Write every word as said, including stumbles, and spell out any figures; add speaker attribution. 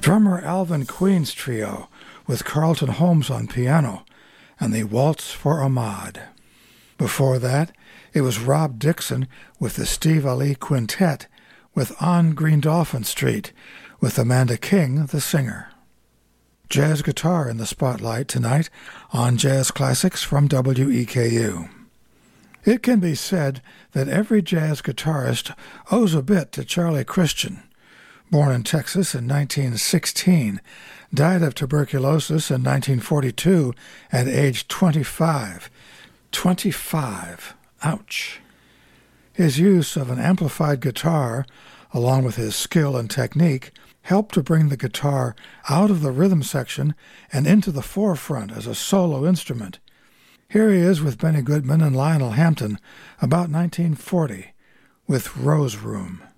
Speaker 1: Drummer Alvin Queen's trio with Carlton Holmes on piano and the Waltz for Ahmad. Before that, it was Rob Dixon with the Steve Ali Quintet with On Green Dolphin Street with Amanda King, the singer. Jazz guitar in the spotlight tonight on Jazz Classics from W E K U. It can be said that every jazz guitarist owes a bit to Charlie Christian. Born in Texas in nineteen sixteen, died of tuberculosis in nineteen forty-two at age twenty-five. twenty-five. Ouch. His use of an amplified guitar, along with his skill and technique, helped to bring the guitar out of the rhythm section and into the forefront as a solo instrument. Here he is with Benny Goodman and Lionel Hampton, about nineteen forty, with Rose Room.